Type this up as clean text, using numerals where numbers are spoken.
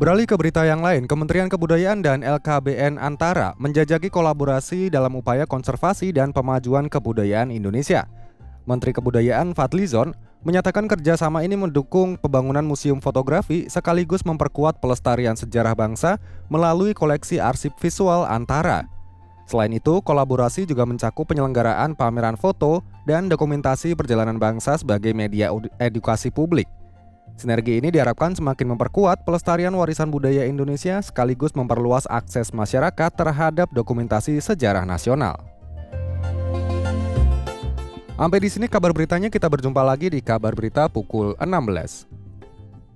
Beralih ke berita yang lain, Kementerian Kebudayaan dan LKBN Antara menjajaki kolaborasi dalam upaya konservasi dan pemajuan kebudayaan Indonesia. Menteri Kebudayaan Fadlizon menyatakan kerjasama ini mendukung pembangunan museum fotografi sekaligus memperkuat pelestarian sejarah bangsa melalui koleksi arsip visual Antara. Selain itu, kolaborasi juga mencakup penyelenggaraan pameran foto dan dokumentasi perjalanan bangsa sebagai media edukasi publik. Sinergi ini diharapkan semakin memperkuat pelestarian warisan budaya Indonesia sekaligus memperluas akses masyarakat terhadap dokumentasi sejarah nasional. Sampai di sini kabar beritanya, kita berjumpa lagi di kabar berita pukul 16.